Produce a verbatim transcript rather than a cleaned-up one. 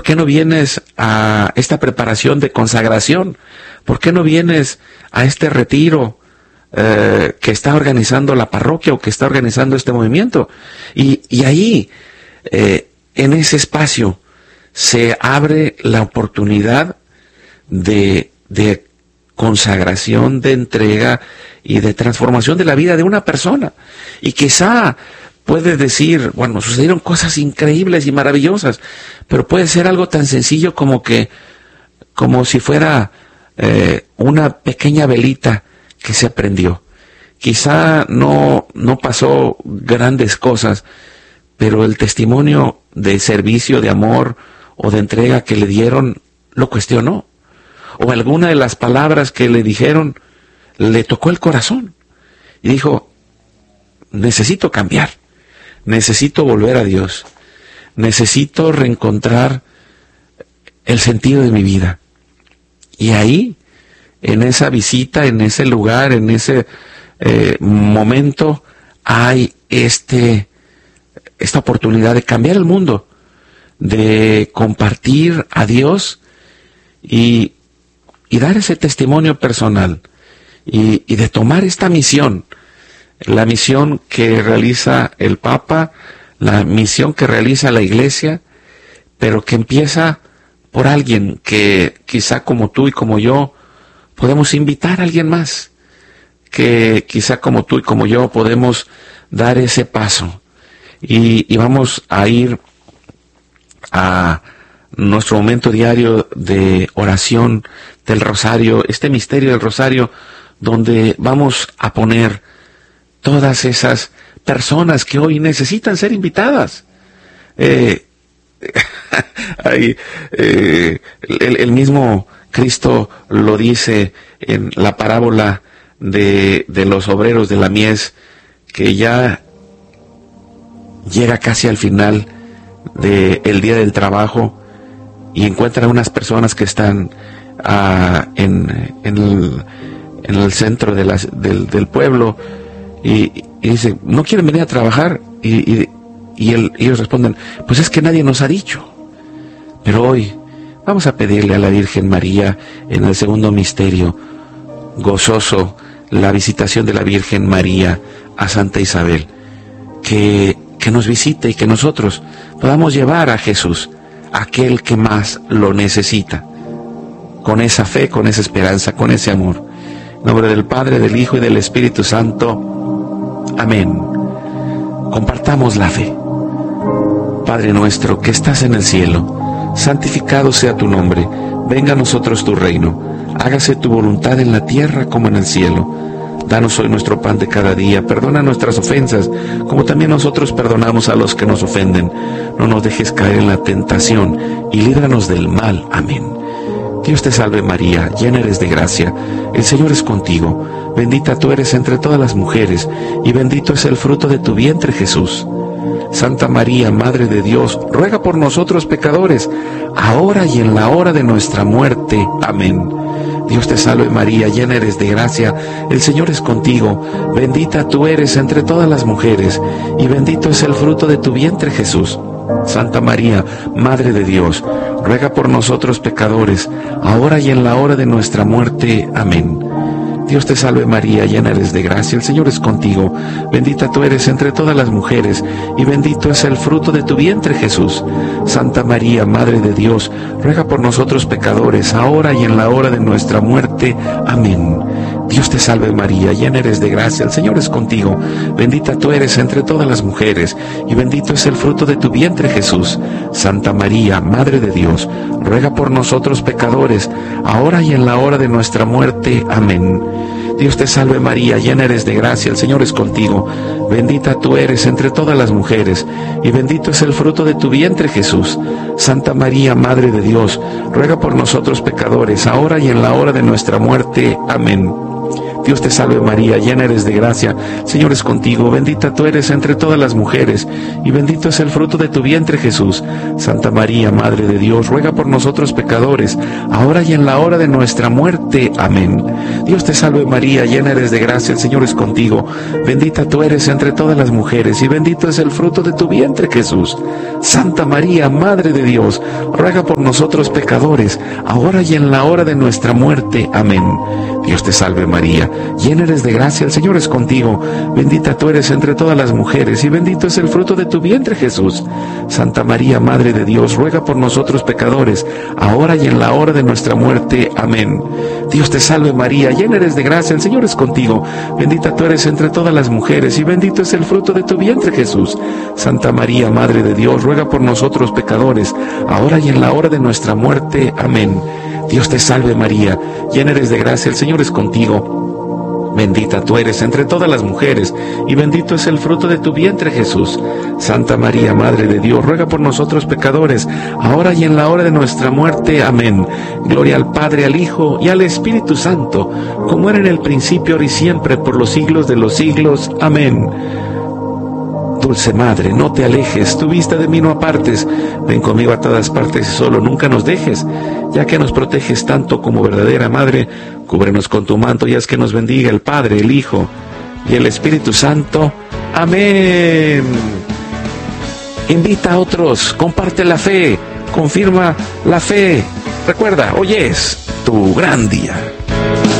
qué no vienes a esta preparación de consagración? ¿Por qué no vienes a este retiro eh, que está organizando la parroquia o que está organizando este movimiento? Y, y ahí, eh, en ese espacio, se abre la oportunidad de, de consagración, de entrega y de transformación de la vida de una persona. Y quizá puedes decir, bueno, sucedieron cosas increíbles y maravillosas, pero puede ser algo tan sencillo como que, como si fuera eh, una pequeña velita que se prendió. Quizá no, no pasó grandes cosas, pero el testimonio de servicio, de amor o de entrega que le dieron, lo cuestionó. O alguna de las palabras que le dijeron le tocó el corazón. Y dijo, necesito cambiar. Necesito volver a Dios. Necesito reencontrar el sentido de mi vida. Y ahí, en esa visita, en ese lugar, en ese eh, momento, hay este, esta oportunidad de cambiar el mundo, de compartir a Dios y, y dar ese testimonio personal y, y de tomar esta misión. La misión que realiza el Papa, la misión que realiza la Iglesia, pero que empieza por alguien que quizá como tú y como yo podemos invitar a alguien más, que quizá como tú y como yo podemos dar ese paso. Y, y vamos a ir a nuestro momento diario de oración del Rosario, este misterio del Rosario, donde vamos a poner todas esas personas que hoy necesitan ser invitadas. Eh, hay, eh, el, el mismo Cristo lo dice en la parábola de, de los obreros de la mies, que ya llega casi al final del día del trabajo y encuentra unas personas que están ah, en, en, el, en el centro de las, del, del pueblo. Y, y dice, ¿no quieren venir a trabajar? Y, y, y él, ellos responden, pues es que nadie nos ha dicho. Pero hoy vamos a pedirle a la Virgen María, en el segundo misterio gozoso, la visitación de la Virgen María a Santa Isabel, que, que nos visite y que nosotros podamos llevar a Jesús, aquel que más lo necesita, con esa fe, con esa esperanza, con ese amor. En nombre del Padre, del Hijo y del Espíritu Santo. Amén. Compartamos la fe. Padre nuestro que estás en el cielo, santificado sea tu nombre. Venga a nosotros tu reino. Hágase tu voluntad en la tierra como en el cielo. Danos hoy nuestro pan de cada día. Perdona nuestras ofensas, como también nosotros perdonamos a los que nos ofenden. No nos dejes caer en la tentación y líbranos del mal. Amén. Dios te salve María, llena eres de gracia, el Señor es contigo, bendita tú eres entre todas las mujeres, y bendito es el fruto de tu vientre Jesús. Santa María, Madre de Dios, ruega por nosotros pecadores, ahora y en la hora de nuestra muerte. Amén. Dios te salve María, llena eres de gracia, el Señor es contigo, bendita tú eres entre todas las mujeres, y bendito es el fruto de tu vientre Jesús. Santa María, Madre de Dios, ruega por nosotros pecadores, ahora y en la hora de nuestra muerte. Amén. Dios te salve María, llena eres de gracia, el Señor es contigo, bendita tú eres entre todas las mujeres, y bendito es el fruto de tu vientre Jesús. Santa María, Madre de Dios, ruega por nosotros pecadores, ahora y en la hora de nuestra muerte. Amén. Dios te salve María, llena eres de gracia, el Señor es contigo, bendita tú eres entre todas las mujeres, y bendito es el fruto de tu vientre Jesús. Santa María, Madre de Dios, ruega por nosotros pecadores, ahora y en la hora de nuestra muerte. Amén. Dios te salve María, llena eres de gracia, el Señor es contigo, bendita tú eres entre todas las mujeres, y bendito es el fruto de tu vientre Jesús. Santa María, Madre de Dios, ruega por nosotros pecadores, ahora y en la hora de nuestra muerte. Amén. Dios te salve María, llena eres de gracia, el Señor es contigo, bendita tú eres entre todas las mujeres, y bendito es el fruto de tu vientre Jesús. Santa María, Madre de Dios, ruega por nosotros pecadores, ahora y en la hora de nuestra muerte. Amén. Dios te salve María, llena eres de gracia, el Señor es contigo, bendita tú eres entre todas las mujeres, y bendito es el fruto de tu vientre Jesús. Santa María, Madre de Dios, ruega por nosotros pecadores, ahora y en la hora de nuestra muerte. Amén. Dios te salve María, llena eres de gracia, el Señor es contigo, bendita tú eres entre todas las mujeres, y bendito es el fruto de tu vientre Jesús. Santa María, Madre de Dios, ruega por nosotros pecadores, ahora y en la hora de nuestra muerte. Amén. Dios te salve María, llena eres de gracia, el Señor es contigo, bendita tú eres entre todas las mujeres, y bendito es el fruto de tu vientre Jesús. Santa María, Madre de Dios, ruega por nosotros pecadores, ahora y en la hora de nuestra muerte. Amén. Dios te salve María, llena eres de gracia, el Señor es contigo, bendita tú eres entre todas las mujeres, y bendito es el fruto de tu vientre Jesús. Santa María, Madre de Dios, ruega por nosotros pecadores, ahora y en la hora de nuestra muerte. Amén. Gloria al Padre, al Hijo y al Espíritu Santo, como era en el principio, ahora y siempre, por los siglos de los siglos. Amén. Dulce Madre, no te alejes, tu vista de mí no apartes, ven conmigo a todas partes y solo nunca nos dejes, ya que nos proteges tanto como verdadera Madre, cúbrenos con tu manto y haz que nos bendiga el Padre, el Hijo y el Espíritu Santo. Amén. Invita a otros, comparte la fe, confirma la fe. Recuerda, hoy es tu gran día.